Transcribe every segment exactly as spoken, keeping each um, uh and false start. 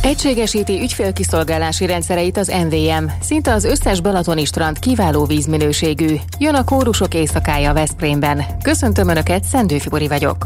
Egységesíti ügyfélkiszolgálási rendszereit az em vé em. Szinte az összes balatoni strand kiváló vízminőségű. Jön a kórusok éjszakája Veszprémben. Köszöntöm Önöket, Szendő Fibori vagyok.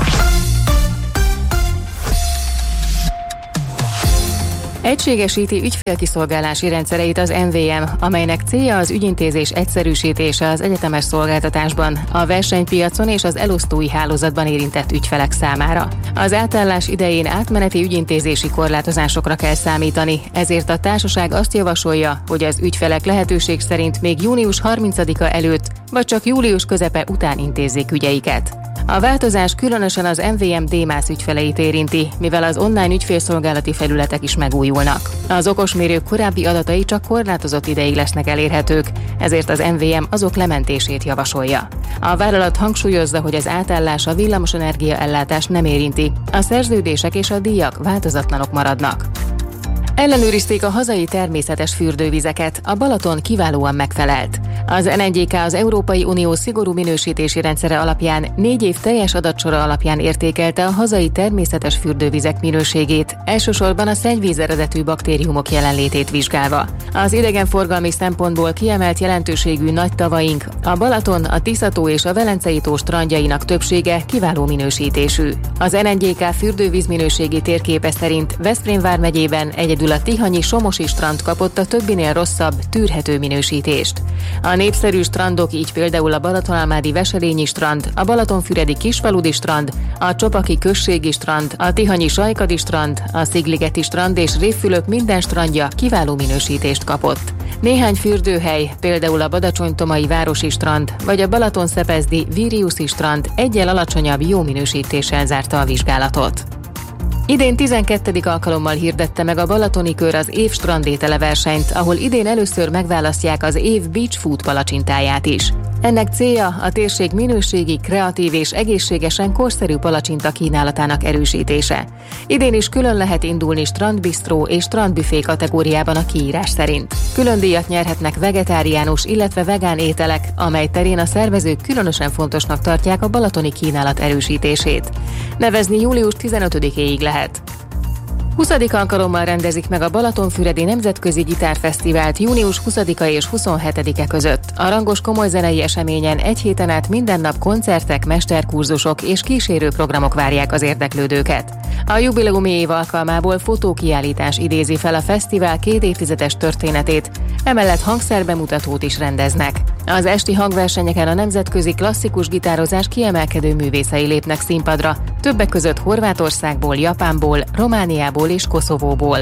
Egységesíti ügyfélkiszolgálási rendszereit az em vé em, amelynek célja az ügyintézés egyszerűsítése az egyetemes szolgáltatásban, a versenypiacon és az elosztói hálózatban érintett ügyfelek számára. Az átállás idején átmeneti ügyintézési korlátozásokra kell számítani, ezért a társaság azt javasolja, hogy az ügyfelek lehetőség szerint még június harmincadika előtt, vagy csak július közepe után intézzék ügyeiket. A változás különösen az em vé em Démász ügyfeleit érinti, mivel az online ügyfélszolgálati felületek is megújulnak. Az okosmérők korábbi adatai csak korlátozott ideig lesznek elérhetők, ezért az em vé em azok lementését javasolja. A vállalat hangsúlyozza, hogy az átállás a villamosenergia ellátást nem érinti, a szerződések és a díjak változatlanok maradnak. Ellenőrizték a hazai természetes fürdővizeket, a Balaton kiválóan megfelelt. Az en egy ká az Európai Unió szigorú minősítési rendszere alapján négy év teljes adatsora alapján értékelte a hazai természetes fürdővizek minőségét, elsősorban a szennyvíz eredetű baktériumok jelenlétét vizsgálva. Az idegenforgalmi szempontból kiemelt jelentőségű nagy tavaink, a Balaton, a Tisza-tó és a Velencei-tó strandjainak többsége kiváló minősítésű. Az en egy ká fürdővíz minőségi térképe szerint Veszprém vármegyében egyedül a tihanyi Somosi strand kapott a többinél rosszabb, tűrhető minősítést. A népszerű strandok így például a Balatonalmádi Veselényi strand, a Balatonfüredi Kisfaludi strand, a Csopaki községi strand, a tihanyi Sajkadi strand, a Szigligeti strand és Révfülöp minden strandja kiváló minősítést kapott. Néhány fürdőhely, például a Badacsonytomai városi strand, vagy a Balatonszepezdi Viriuszi strand eggyel alacsonyabb jó minősítéssel zárta a vizsgálatot. Idén tizenkettedik alkalommal hirdette meg a Balatoni Kör az év strandétele versenyt, ahol idén először megválasztják az év Beach Food palacsintáját is. Ennek célja a térség minőségi, kreatív és egészségesen korszerű palacsinta kínálatának erősítése. Idén is külön lehet indulni strandbistró és strandbüfé kategóriában a kiírás szerint. Külön díjat nyerhetnek vegetáriánus, illetve vegán ételek, amely terén a szervezők különösen fontosnak tartják a balatoni kínálat erősítését. Nevezni július tizenötödikéig lehet. huszadik alkalommal rendezik meg a Balatonfüredi Nemzetközi Gitárfesztivált június huszadika és huszonhetedike között. A rangos komolyzenei eseményen egy héten át minden nap koncertek, mesterkurzusok és kísérőprogramok várják az érdeklődőket. A jubileumi év alkalmából fotókiállítás idézi fel a fesztivál két évtizedes történetét, emellett hangszerbemutatót is rendeznek. Az esti hangversenyeken a nemzetközi klasszikus gitározás kiemelkedő művészei lépnek színpadra, többek között Horvátországból, Japánból, Romániából és Koszovóból.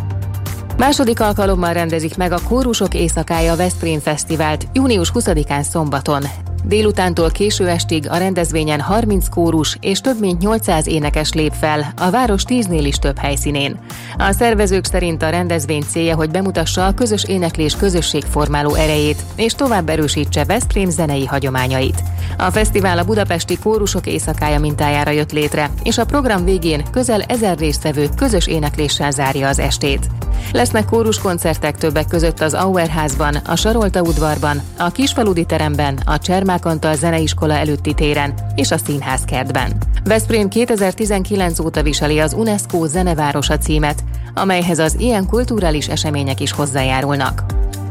Második alkalommal rendezik meg a Kórusok éjszakája Veszprém Fesztivált június huszadikán szombaton. Délutántól késő estig a rendezvényen harminc kórus és több mint nyolcszáz énekes lép fel, a város tíznél is több helyszínén. A szervezők szerint a rendezvény célja, hogy bemutassa a közös éneklés közösségformáló erejét, és tovább erősítse Veszprém zenei hagyományait. A fesztivál a budapesti Kórusok éjszakája mintájára jött létre, és a program végén közel ezer résztvevő közös énekléssel zárja az estét. Lesznek kóruskoncertek többek között az Auerházban, a Sarolta udvarban, a Kisfaludi teremben, a Csermák Antal Zeneiskola előtti téren és a Színházkertben. Veszprém kétezer-tizenkilenc óta viseli az UNESCO Zenevárosa címet, amelyhez az ilyen kulturális események is hozzájárulnak.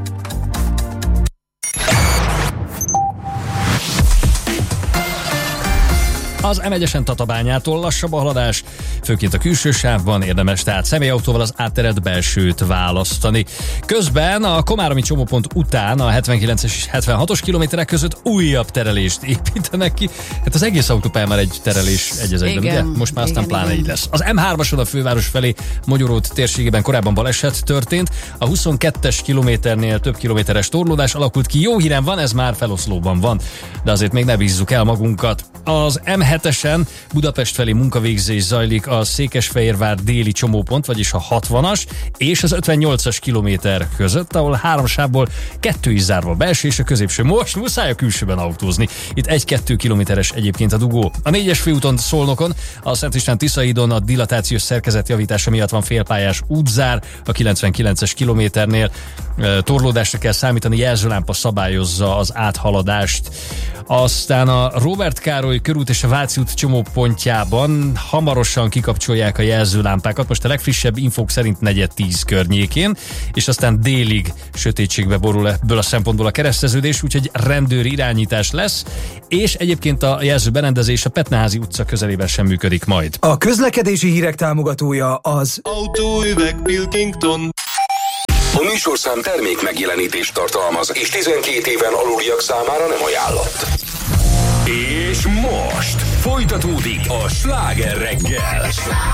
Az em egyesen Tatabányától lassabb a haladás, főként a külső sávban, érdemes tehát személyautóval az átterelt belsőt választani. Közben a komáromi csomópont után a hetvenkilences és hetvenhatos kilométerek között újabb terelést építenek ki. Hát az egész autópályán már egy terelés egy az egyben, ugye? Most már aztán igen, pláne igen. Így lesz. Az em hármason a főváros felé Mogyoród térségében korábban baleset történt. A huszonkettes kilométernél több kilométeres torlódás alakult ki. Jó hírem van, ez már feloszlóban van, de azért még ne bízzuk el magunkat. Az em hetesen Budapest felé munkavégzés zajlik a Székesfehérvár déli csomópont, vagyis a hatvanas és az ötvennyolcas kilométer között, ahol három sávból kettő is zárva, a belső és a középső. Most muszáj a külsőben autózni. Itt egy-kettő kilométeres egyébként a dugó. A négyes főúton Szolnokon, a Szent István Tisza-hídon a dilatációs szerkezet javítása miatt van félpályás útzár, a kilencvenkilences kilométernél torlódásra kell számítani, jelzőlámpa szabályozza az áthaladást. Aztán a Róbert Károly körút és a Váci út csomópontjában hamarosan kikapcsolják a jelzőlámpákat, most a legfrissebb infók szerint negyed tíz környékén, és aztán délig sötétségbe borul ebből a szempontból a kereszteződés, úgyhogy rendőri irányítás lesz, és egyébként a jelző berendezés a Petneházi utca közelében sem működik majd. A közlekedési hírek támogatója az Autóüveg Pilkington. A műsorszám termék megjelenítést tartalmaz, és tizenkét éven aluliak számára nem ajánlott. És most folytatódik a Sláger reggel.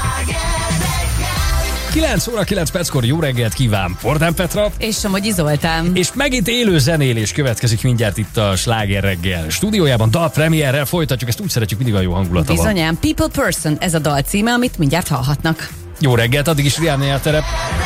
kilenc óra kilenc perckor jó reggelt kíván Pordán Petra. És Somogyi Zoltán. És megint élő zenélés következik mindjárt itt a Sláger reggel stúdiójában. Dalpremierrel folytatjuk, ezt úgy szeretjük, mindig a jó hangulata van. Bizonyán, People Person, ez a dal címe, amit mindjárt hallhatnak. Jó reggelt, addig is Rihanna a terep.